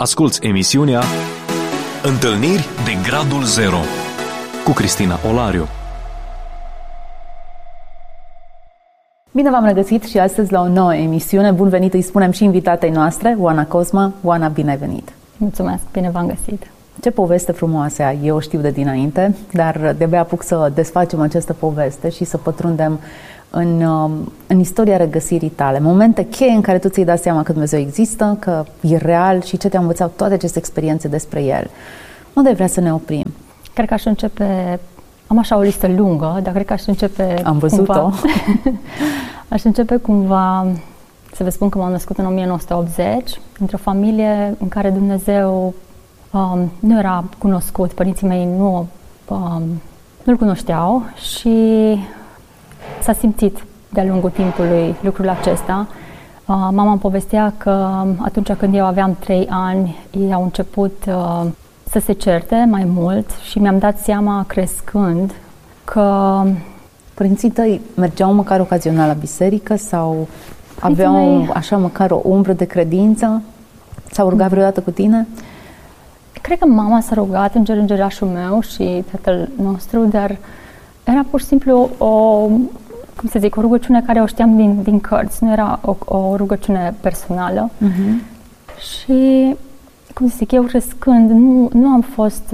Asculți emisiunea Întâlniri de Gradul Zero cu Cristina Olariu. Bine v-am regăsit și astăzi la o nouă emisiune. Bun venit, îi spunem și invitatei noastre, Oana Cosma. Oana, bine ai venit! Mulțumesc, bine v-am găsit! Ce poveste frumoasă ai, eu o știu de dinainte, dar de-abia apuc să desfacem această poveste și să pătrundem în istoria regăsirii tale. Momente cheie în care tu ți-ai dat seama că Dumnezeu există, că e real și ce te-au învățat toate aceste experiențe despre El. Unde ai vrea să ne oprim? Cred că aș începe, am așa o listă lungă, dar cred că aș începe Am văzut-o. Aș începe cumva, să vă spun că m-am născut în 1980, într-o familie în care Dumnezeu nu era cunoscut, părinții mei nu-L cunoșteau și s-a simțit de-a lungul timpului lucrul acesta. Mama îmi povestea că atunci când eu aveam 3 ani, ei au început să se certe mai mult și mi-am dat seama crescând că... Părinții tăi mergeau măcar ocazional la biserică sau aveau așa măcar o umbră de credință? S-au rugat vreodată cu tine? Cred că mama s-a rugat în îngerașul meu și tatăl nostru, dar era pur și simplu o rugăciune care o știam din cărți, nu era o rugăciune personală. Și, eu crescând, nu am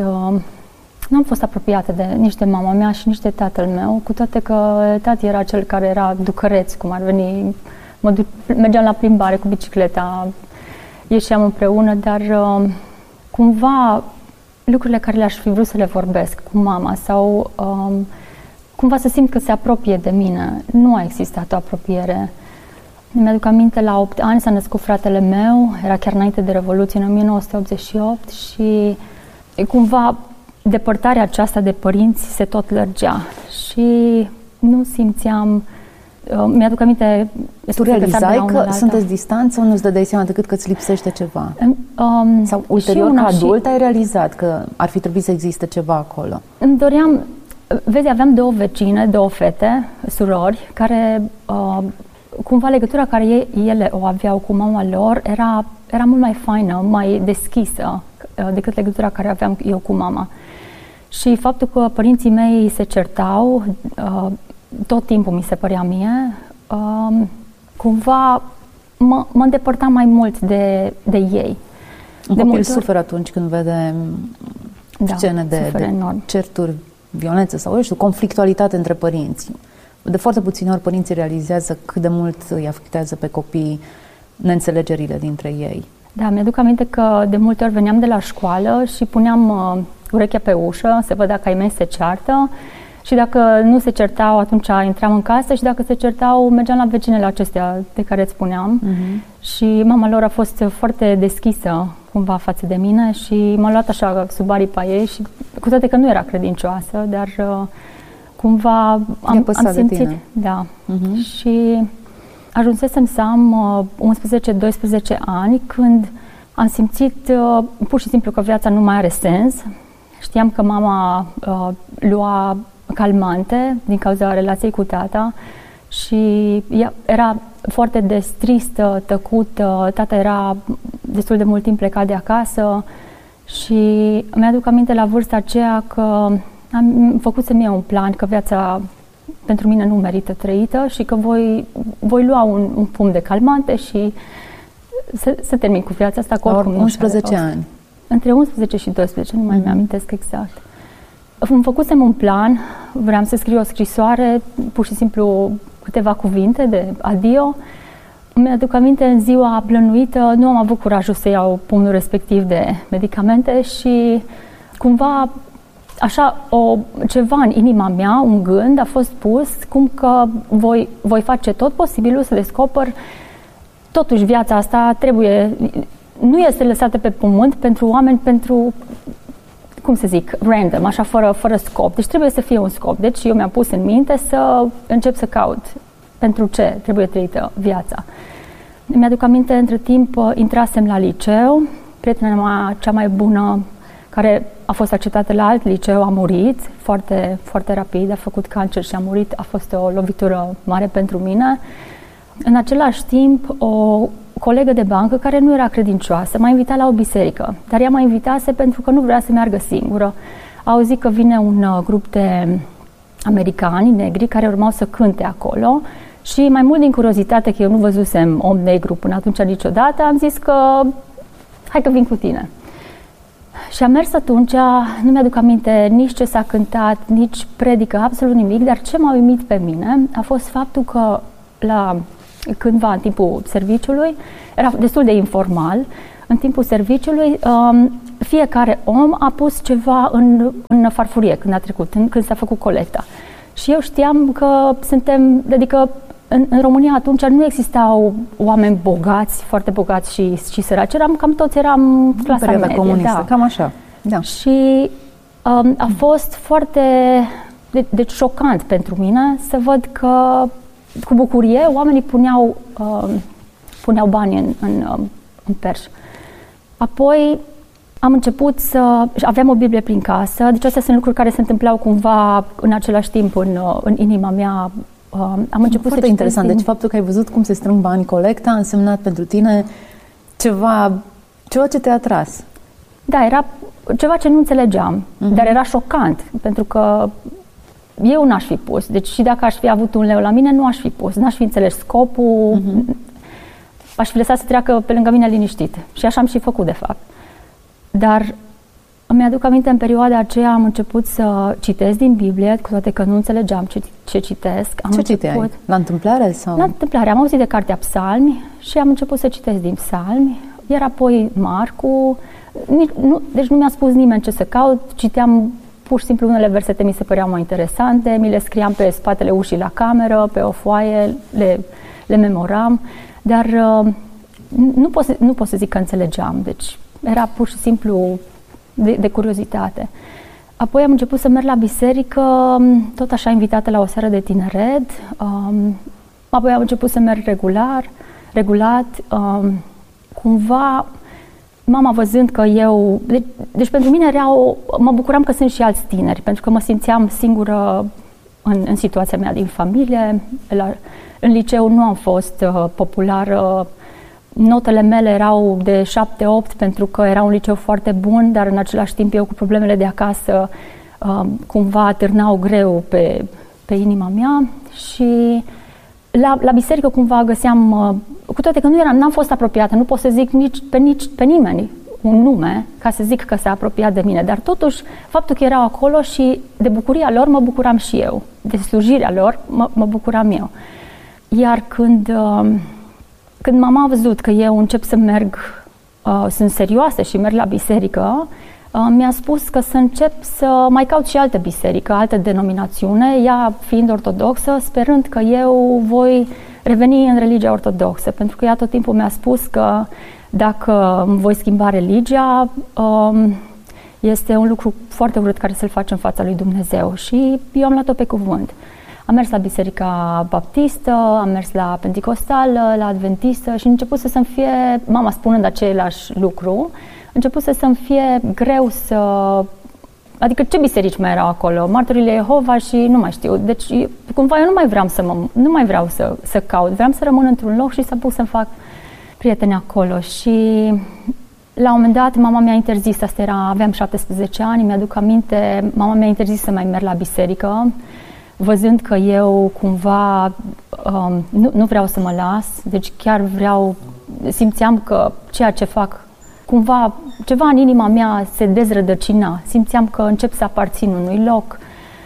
fost apropiată nici de mama mea și nici de tatăl meu, cu toate că tati era cel care era ducăreț, cum ar veni, mergeam la plimbare cu bicicleta, ieșeam împreună, dar cumva lucrurile care le-aș fi vrut să le vorbesc cu mama sau cumva să simt că se apropie de mine, nu a existat o apropiere. Mi-aduc aminte, la 8 ani s-a născut fratele meu, era chiar înainte de Revoluție, în 1988 și cumva depărtarea aceasta de părinți se tot lărgea și nu simțeam, mi-aduc aminte... Tu realizai că sunteți distanți sau nu-ți dădeai seama decât că îți lipsește ceva? Sau ulterior, ca adult, ai realizat că ar fi trebuit să existe ceva acolo? Îmi doream... Vezi, aveam 2 vecine, 2 fete, surori, care cumva legătura care ele o aveau cu mama lor era mult mai faină, mai deschisă decât legătura care aveam eu cu mama. Și faptul că părinții mei se certau, tot timpul mi se părea mie, cumva mă îndepărtam mai mult de ei. Un copil suferă atunci când vede scene de certuri, violență sau, conflictualitate între părinți. De foarte puține ori părinții realizează cât de mult îi afectează pe copii neînțelegerile dintre ei. Da, mi-aduc aminte că de multe ori veneam de la școală și puneam urechea pe ușă să văd dacă ai mei se ceartă și dacă nu se certau, atunci intram în casă și dacă se certau, mergeam la vecinele acestea de care îți spuneam. Și mama lor a fost foarte deschisă cumva față de mine și m-a luat așa sub aripa ei și cu toate că nu era credincioasă, dar cumva am simțit, da. Și ajunsesem să am 11-12 ani când am simțit pur și simplu că viața nu mai are sens. Știam că mama lua calmante din cauza relației cu tata și ea era foarte tristă, tăcută, tata era destul de mult timp plecat de acasă și mi-aduc aminte la vârsta aceea că am făcut să-mi iau un plan că viața pentru mine nu merită trăită și că voi lua un pumn de calmante și să termin cu viața asta. La 11 ani. Între 11 și 12, nu mai mi-amintesc exact. Îmi făcusem un plan, vreau să scriu o scrisoare, pur și simplu câteva cuvinte de adio. Mi-aduc aminte, în ziua plănuită, nu am avut curajul să iau pumnul respectiv de medicamente și cumva așa ceva în inima mea, un gând a fost pus, cum că voi face tot posibilul să descoper totuși viața asta nu este lăsată pe pământ pentru oameni, pentru, random, așa fără scop. Deci trebuie să fie un scop. Deci eu mi-am pus în minte să încep să caut pentru ce trebuie trăită viața. Mi-aduc aminte, între timp, intrasem la liceu, prietena mea cea mai bună, care a fost acceptată la alt liceu, a murit foarte, foarte rapid, a făcut cancer și a murit. A fost o lovitură mare pentru mine. În același timp, colegă de bancă care nu era credincioasă, m-a invitat la o biserică, dar ea m-a invitase pentru că nu vrea să meargă singură. A auzit că vine un grup de americani negri care urmau să cânte acolo și mai mult din curiozitate că eu nu văzusem om negru până atunci niciodată, am zis că hai că vin cu tine. Și am mers atunci, nu mi-aduc aminte nici ce s-a cântat, nici predică, absolut nimic, dar ce m-a uimit pe mine a fost faptul că cândva în timpul serviciului, era destul de informal, în timpul serviciului fiecare om a pus ceva în farfurie când a trecut, când s-a făcut colecta. Și eu știam că adică în România atunci nu existau oameni bogați, foarte bogați și săraci, cam toți eram clasa medie. Comunistă, da. Cam așa. Da. Și a fost foarte deci șocant pentru mine să văd că cu bucurie oamenii puneau bani în perș. Apoi am început aveam o Biblie prin casă, deci astea sunt lucruri care se întâmplau cumva în același timp în inima mea. Am început foarte interesant. Deci faptul că ai văzut cum se strâng bani colecta a însemnat pentru tine ceva ce te-a atras. Da, era ceva ce nu înțelegeam, dar era șocant, pentru că eu n-aș fi pus. Deci și dacă aș fi avut un leu la mine, nu aș fi pus. N-aș fi înțeles scopul, aș fi lăsat să treacă pe lângă mine liniștit. Și așa am și făcut, de fapt. Dar îmi aduc aminte, în perioada aceea am început să citesc din Biblie, cu toate că nu înțelegeam ce citesc. Ce citeai? La întâmplare? Sau? La întâmplare. Am auzit de cartea Psalmi și am început să citesc din Psalmi. Iar apoi Marcu. Deci nu mi-a spus nimeni ce să caut. Citeam pur și simplu unele versete mi se păreau mai interesante, mi le scriam pe spatele ușii la cameră, pe o foaie, le memoram, dar nu pot să zic că înțelegeam. Deci era pur și simplu de curiozitate. Apoi am început să merg la biserică, tot așa invitată la o seară de tineret. Apoi am început să merg regulat. Cumva, mama văzând că eu... Deci pentru mine mă bucuram că sunt și alți tineri, pentru că mă simțeam singură în situația mea din familie. În liceu nu am fost populară. Notele mele erau de 7-8 pentru că era un liceu foarte bun, dar în același timp eu cu problemele de acasă cumva târnau greu pe inima mea și la biserică cumva găseam, cu toate că n-am fost apropiată, nu pot să zic nici pe nimeni un nume ca să zic că s-a apropiat de mine, dar totuși faptul că erau acolo și de bucuria lor mă bucuram și eu, de slujirea lor mă bucuram eu. Iar când mama a văzut că eu încep să merg, sunt serioasă și merg la biserică, mi-a spus că să încep să mai caut și altă biserică, altă denominațiune, ea fiind ortodoxă, sperând că eu voi reveni în religia ortodoxă, pentru că ea tot timpul mi-a spus că dacă îmi voi schimba religia, este un lucru foarte urât care să-l faci în fața lui Dumnezeu și eu am luat-o pe cuvânt. Am mers la biserica baptistă, am mers la penticostală, la adventistă și început să-mi fie, mama spunând același lucru, început să-mi fie greu adică ce biserici mai erau acolo? Martorile Jehova și nu mai știu. Deci cumva eu nu mai vreau să caut, vreau să rămân într-un loc și să apuc să-mi fac prieteni acolo. Și la un moment dat mama mi-a interzis, aveam 17 ani, mi-aduc aminte, mama mi-a interzis să mai merg la biserică, văzând că eu cumva nu vreau să mă las, deci chiar simțeam că ceea ce fac, cumva ceva în inima mea se dezrădăcina, simțeam că încep să aparțin unui loc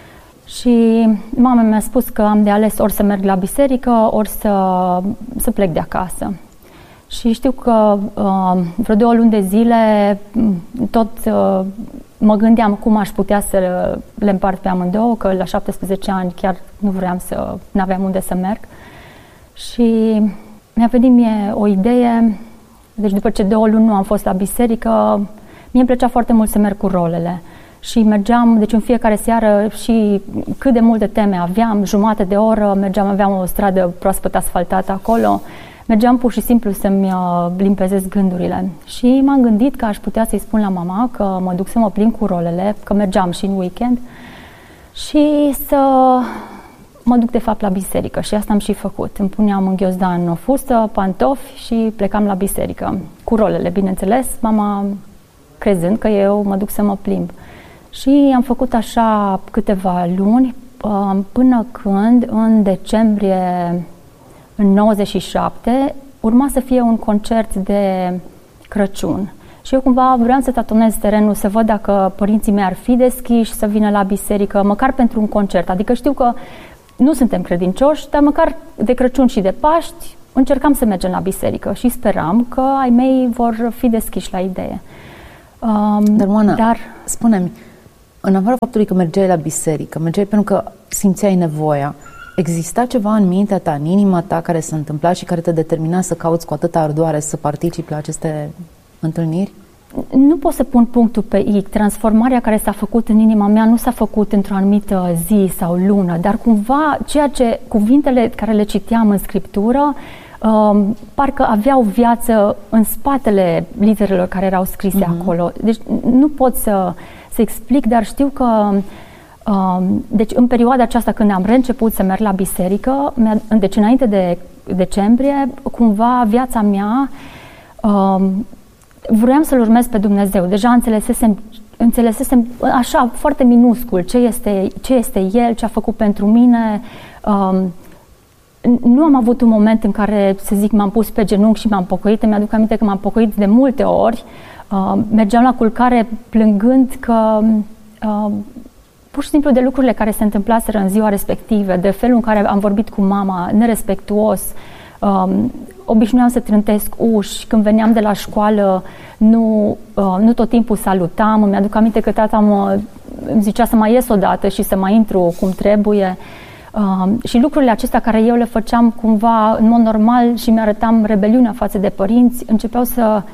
și mama mi-a spus că am de ales ori să merg la biserică, ori să plec de acasă. Și știu că vreo 2 luni de zile tot mă gândeam cum aș putea să le împart pe amândouă, că la 17 ani chiar n-aveam unde să merg. Și mi-a venit mie o idee, deci după ce 2 luni nu am fost la biserică, mie îmi plăcea foarte mult să merg cu rolele. Și mergeam, deci în fiecare seară și cât de multe teme aveam, jumătate de oră, aveam o stradă proaspăt asfaltată acolo, mergeam pur și simplu să-mi limpezesc gândurile. Și m-am gândit că aș putea să-i spun la mama că mă duc să mă plimb cu rolele, că mergeam și în weekend, și mă duc de fapt la biserică și asta am și făcut. Îmi puneam în ghiozdan o fustă, pantofi și plecam la biserică. Cu rolele, bineînțeles, mama crezând că eu mă duc să mă plimb. Și am făcut așa câteva luni, până când, în decembrie, în 97, urma să fie un concert de Crăciun. Și eu cumva vreau să tatonez terenul, să văd dacă părinții mei ar fi deschiși să vină la biserică, măcar pentru un concert. Adică știu că nu suntem credincioși, dar măcar de Crăciun și de Paști încercam să mergem la biserică și speram că ai mei vor fi deschiși la idee. Dar, Oana, spune-mi, în afară faptului că mergeai la biserică, mergeai pentru că simțeai nevoia, exista ceva în mintea ta, în inima ta, care s-a întâmplat și care te determina să cauți cu atâta ardoare să participi la aceste întâlniri? Nu pot să pun punctul pe I. Transformarea care s-a făcut în inima mea nu s-a făcut într-o anumită zi sau lună, dar cumva cuvintele care le citeam în Scriptură parcă aveau viață în spatele literelor care erau scrise acolo. Deci nu pot să explic, dar știu că deci în perioada aceasta când am reînceput să merg la biserică, deci înainte de decembrie, cumva viața mea vroiam să-L urmez pe Dumnezeu. Deja înțelesesem așa foarte minuscul ce este El, ce a făcut pentru mine. Nu am avut un moment în care, să zic, m-am pus pe genunchi și m-am pocăit. Mi-aduc aminte că m-am pocăit de multe ori. Mergeam la culcare plângând că pur și simplu de lucrurile care se întâmplaseră în ziua respectivă, de felul în care am vorbit cu mama, nerespectuos. Obișnuiam să trântesc uși, când veneam de la școală nu tot timpul salutam, îmi aduc aminte că tata îmi zicea să mai ies odată și să mai intru cum trebuie. Și lucrurile acestea care eu le făceam cumva în mod normal și mi-arătam rebeliunea față de părinți, începeau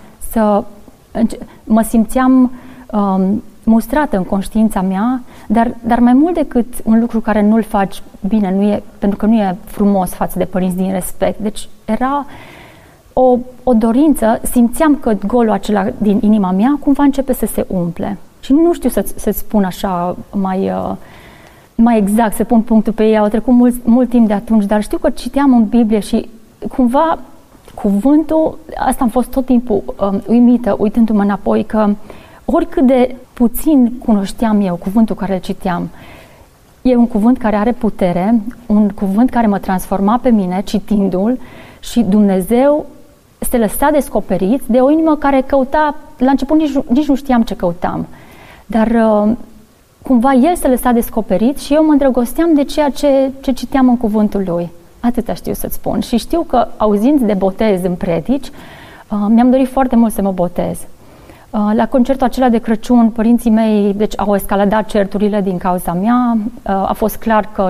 mă simțeam mustrată în conștiința mea, dar mai mult decât un lucru care nu-l faci bine, pentru că nu e frumos față de părinți din respect. Deci era o dorință, simțeam că golul acela din inima mea cumva începe să se umple. Și nu știu să-ți spun așa mai exact, să pun punctul pe ei, au trecut mult timp de atunci, dar știu că citeam în Biblie și cumva cuvântul, asta am fost tot timpul uimită, uitându-mă înapoi, că oricât de puțin cunoșteam eu cuvântul care îl citeam, e un cuvânt care are putere, un cuvânt care mă transforma pe mine citindu-l și Dumnezeu se lăsa descoperit de o inimă care căuta, la început nici nu știam ce căutam, dar cumva El se lăsa descoperit și eu mă îndrăgosteam de ceea ce citeam în cuvântul Lui. Atâta știu să-ți spun. Și știu că, auzind de botez în predici, mi-am dorit foarte mult să mă botez. La concertul acela de Crăciun, părinții mei au escaladat certurile din cauza mea. A fost clar că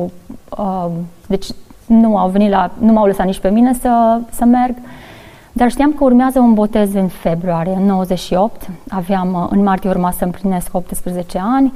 nu m-au lăsat nici pe mine să merg. Dar știam că urmează un botez în februarie, în 98. În martie urma să împlinesc 18 ani.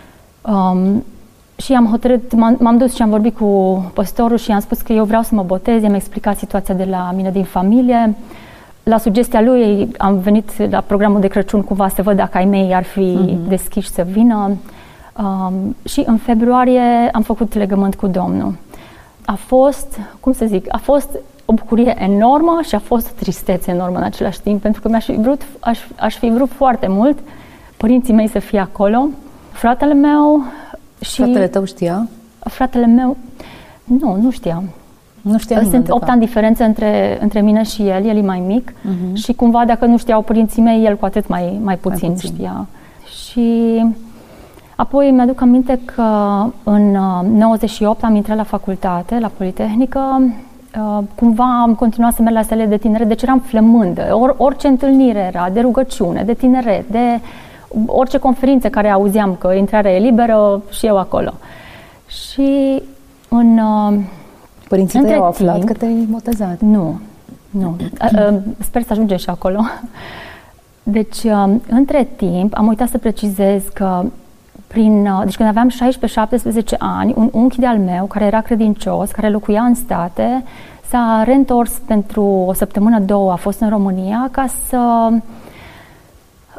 Și am hotărât, m-am dus și am vorbit cu păstorul și i-am spus că eu vreau să mă botez. I-am explicat situația de la mine din familie. La sugestia lui am venit la programul de Crăciun cumva să văd dacă ai mei ar fi deschiși să vină. Și în februarie am făcut legământ cu Domnul. A fost o bucurie enormă și a fost o tristețe enormă în același timp, pentru că aș fi vrut foarte mult părinții mei să fie acolo. Fratele meu și... Fratele tău știa? Fratele meu... Nu știa. Nu știa nimeni, sunt 8 ani diferență între mine și el e mai mic și cumva dacă nu știau părinții mei, el cu atât mai puțin știa. Și apoi mi-aduc aminte că în 98 am intrat la facultate, la Politehnică, cumva am continuat să merg la sălile de tineret, deci eram flămândă. Orice întâlnire era de rugăciune, de tineret, de orice conferință care auzeam că intrarea e liberă și eu acolo. Și părinții tăi au aflat că te-ai botezat? Nu. Sper să ajungem și acolo. Deci, între timp, am uitat să precizez că deci când aveam 16-17 ani, un unchi de-al meu, care era credincios, care locuia în state, s-a reîntors pentru o săptămână, două, a fost în România, ca să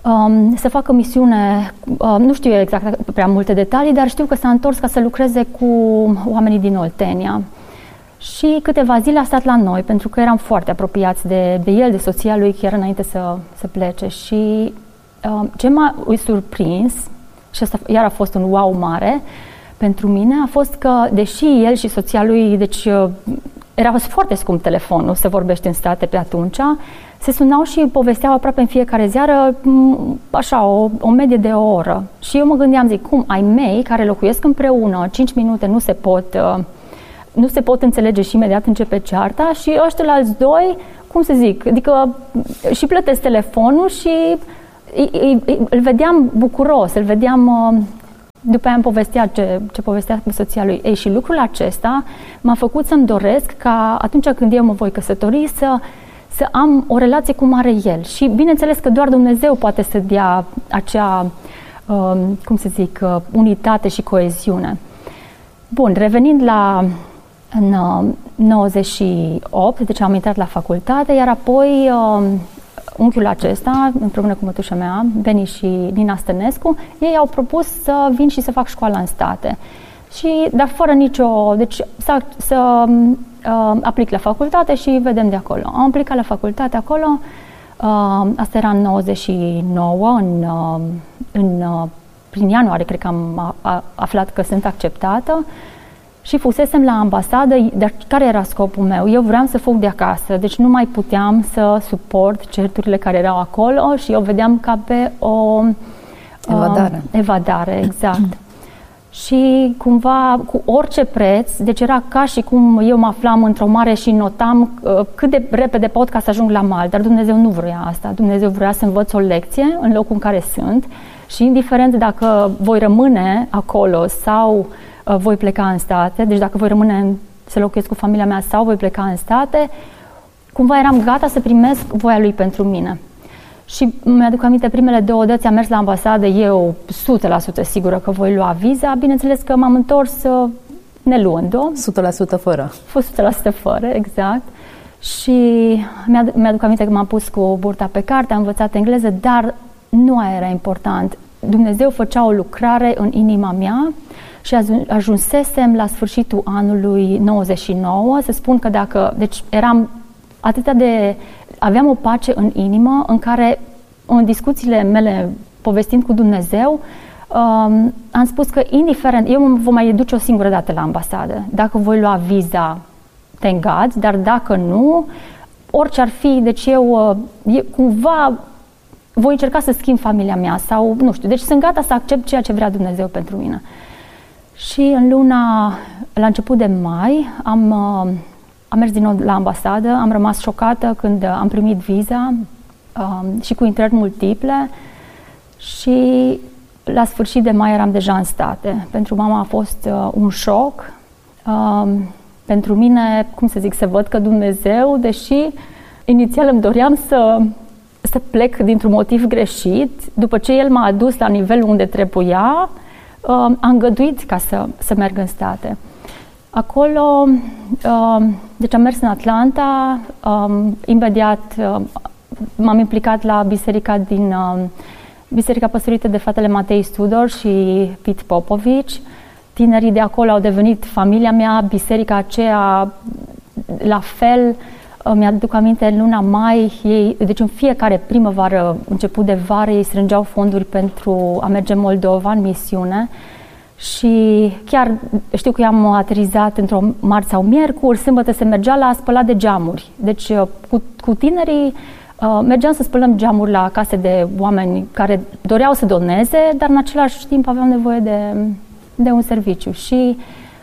să facă misiune, nu știu exact prea multe detalii, dar știu că s-a întors ca să lucreze cu oamenii din Oltenia. Și câteva zile a stat la noi, pentru că eram foarte apropiați de el, de soția lui, chiar înainte să plece. Și ce m-a surprins, și asta iar a fost un wow mare pentru mine, a fost că, deși el și soția lui, deci era foarte scump telefonul, se vorbește în state pe atunci, se sunau și povesteau aproape în fiecare seară, așa, o medie de o oră. Și eu mă gândeam, zic, cum ai mei care locuiesc împreună, 5 minute nu se pot înțelege și imediat începe cearta, și ăștia alți doi, cum să zic, adică și plătesc telefonul și îl vedeam bucuros, îl vedeam, după aia îmi povestea ce povestea cu soția lui. Ei, și lucrul acesta m-a făcut să-mi doresc ca atunci când eu mă voi căsători să am o relație cum are el. Și bineînțeles că doar Dumnezeu poate să dea acea, cum să zic, unitate și coeziune. Bun, revenind în 98, deci am intrat la facultate, iar apoi unchiul acesta, împreună cu mătușa mea, Beni și Nina Stănescu, ei au propus să vin și să fac școala în state. Dar fără deci să aplic la facultate și vedem de acolo. Am aplicat la facultate acolo, asta era în 99, prin ianuarie cred că am aflat că sunt acceptată. Și fusesem la ambasadă, dar care era scopul meu? Eu vreau să fug de acasă, deci nu mai puteam să suport certurile care erau acolo și eu vedeam ca pe o evadare, exact. Și cumva, cu orice preț, deci era ca și cum eu mă aflam într-o mare și notam cât de repede pot ca să ajung la mal, dar Dumnezeu nu vrea asta. Dumnezeu vrea să învăț o lecție în locul în care sunt și indiferent dacă voi rămâne acolo sau voi pleca în state, deci dacă voi rămâne să locuiesc cu familia mea sau voi pleca în state, cumva eram gata să primesc voia lui pentru mine. Și mi-aduc aminte, primele 2 dăți am mers la ambasadă, eu 100% sigură că voi lua viza, bineînțeles că m-am întors neluând-o. 100% fără. 100% fără, exact. Și mi-aduc aminte că m-am pus cu burta pe carte, am învățat engleză, dar nu aia era important. Dumnezeu făcea o lucrare în inima mea și ajunsesem la sfârșitul anului 99 să spun că deci eram aveam o pace în inimă în care în discuțiile mele povestind cu Dumnezeu am spus că indiferent, eu mă voi mai duce o singură dată la ambasadă, dacă voi lua viza, thank God, dar dacă nu, orice ar fi, deci eu cumva voi încerca să schimb familia mea sau nu știu, deci sunt gata să accept ceea ce vrea Dumnezeu pentru mine. Și la început de mai, am mers din nou la ambasadă, am rămas șocată când am primit viza și cu intrări multiple și la sfârșit de mai eram deja în state. Pentru mama a fost un șoc. Pentru mine, cum să zic, să văd că Dumnezeu, deși inițial îmi doream să plec dintr-un motiv greșit, după ce El m-a adus la nivelul unde trebuia, am îngăduit ca să merg în state. Acolo, deci am mers în Atlanta, imediat m-am implicat la biserica Biserica păstorită de fratele Matei Studor și Pete Popovici. Tinerii de acolo au devenit familia mea, biserica aceea la fel. Mi-aduc aminte, în luna mai, deci în fiecare primăvară, început de vară, ei strângeau fonduri pentru a merge în Moldova în misiune și chiar știu că i-am aterizat într-o marți sau miercuri, sâmbătă se mergea la spălat de geamuri. Deci cu tinerii mergeam să spălăm geamuri la case de oameni care doreau să doneze, dar în același timp aveau nevoie de un serviciu. Și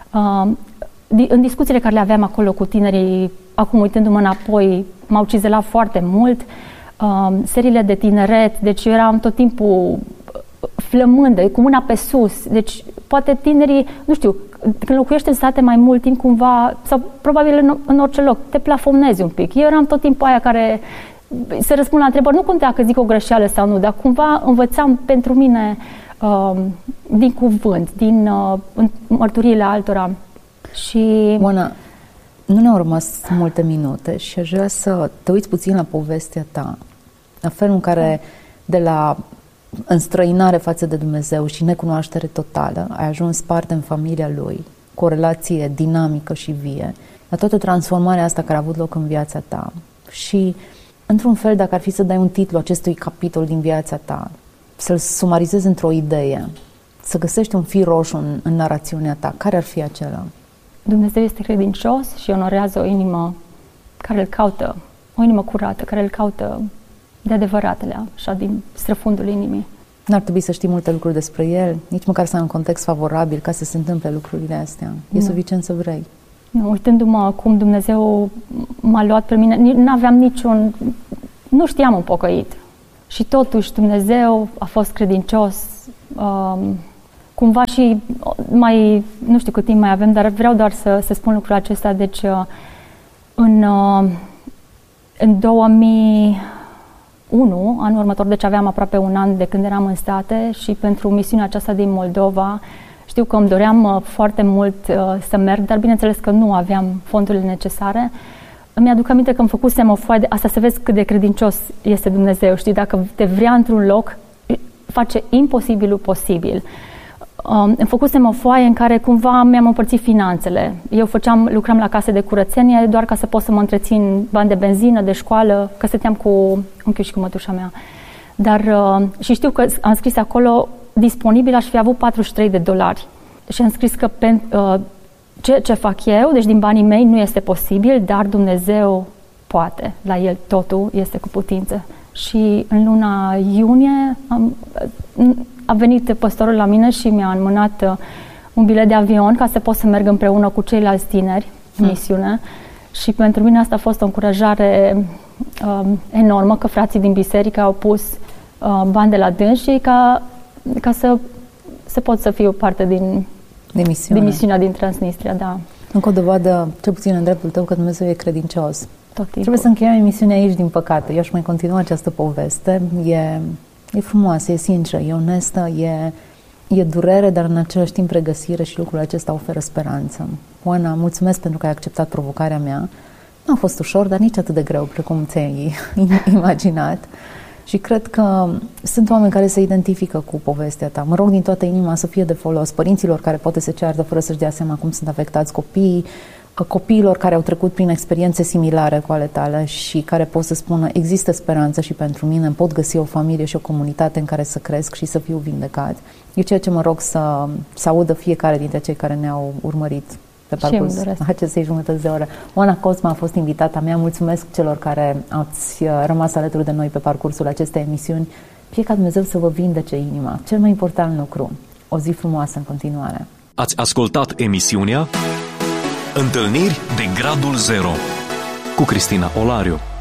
în discuțiile care le aveam acolo cu tinerii, acum uitându-mă înapoi, m-au cizelat foarte mult. Seriile de tineret, deci eu eram tot timpul flămândă, cu mâna pe sus. Deci poate tinerii, nu știu, când locuiești în state mai mult timp cumva, sau probabil în orice loc, te plafonezi un pic. Eu eram tot timpul aia care să răspund la întrebări, nu contea că zic o greșeală sau nu, dar cumva învățam pentru mine din cuvânt, din mărturiile altora. Și Oana, nu ne-au rămas multe minute și aș vrea să te uiți puțin la povestea ta, la felul în care de la înstrăinare față de Dumnezeu și necunoaștere totală, ai ajuns spart în familia Lui, cu o relație dinamică și vie, la toată transformarea asta care a avut loc în viața ta. Și, într-un fel, dacă ar fi să dai un titlu acestui capitol din viața ta, să-l sumarizezi într-o idee, să găsești un fir roșu în narațiunea ta, care ar fi acela? Dumnezeu este credincios și onorează o inimă care îl caută, o inimă curată, care îl caută de adevăratele, așa, din străfundul inimii. N-ar trebui să știi multe lucruri despre El, nici măcar să ai un context favorabil ca să se întâmple lucrurile astea. E suficient să vrei. Nu, uitându-mă cum Dumnezeu m-a luat pe mine, nu știam un pocăit. Și totuși Dumnezeu a fost credincios. Cumva și mai, nu știu cât timp mai avem, dar vreau doar să spun lucrul acesta. Deci în 2001, anul următor, deci aveam aproape un an de când eram în state și pentru misiunea aceasta din Moldova, știu că îmi doream foarte mult să merg, dar bineînțeles că nu aveam fondurile necesare. Îmi aduc aminte că îmi făcusem o foaie de asta, să vezi cât de credincios este Dumnezeu, știi, dacă te vrea într-un loc, face imposibilul posibil. Îmi făcusem o foaie în care cumva mi-am împărțit finanțele. Eu lucram la case de curățenie doar ca să pot să mă întrețin bani de benzină, de școală, că stăteam cu unchiul și cu mătușa mea. Dar și știu că am scris acolo, disponibil aș fi avut $43. Și am scris că ce fac eu, deci din banii mei, nu este posibil, dar Dumnezeu poate. La El totul este cu putință. Și în luna iunie a venit păstorul la mine și mi-a înmânat un bilet de avion ca să pot să merg împreună cu ceilalți tineri în misiune. Și pentru mine asta a fost o încurajare enormă, că frații din biserică au pus bani de la dânsii ca să pot să fiu parte din misiunea din Transnistria, da. Încă o dovadă, cel puțin în dreptul tău, că Dumnezeu e credincios. Trebuie să încheiem emisiunea aici, din păcate. Eu aș mai continua această poveste. E frumoasă, e sinceră, e onestă, e durere, dar în același timp regăsire și lucrul acesta oferă speranță. Oana, mulțumesc pentru că ai acceptat provocarea mea. Nu a fost ușor, dar nici atât de greu precum ți-ai imaginat. Și cred că sunt oameni care se identifică cu povestea ta. Mă rog din toată inima să fie de folos părinților care poate se ceartă fără să-și dea seama cum sunt afectați copiii, copiilor care au trecut prin experiențe similare cu ale tale și care pot să spună există speranță și pentru mine, îmi pot găsi o familie și o comunitate în care să cresc și să fiu vindecat. E ceea ce mă rog să audă fiecare dintre cei care ne-au urmărit pe parcurs acestei jumătăți de oră. Oana Cosma a fost invitata mea. Mulțumesc celor care ați rămas alături de noi pe parcursul acestei emisiuni. Fie ca Dumnezeu să vă vindece inima. Cel mai important lucru. O zi frumoasă în continuare. Ați ascultat emisiunea Întâlniri de Gradul Zero cu Cristina Olariu.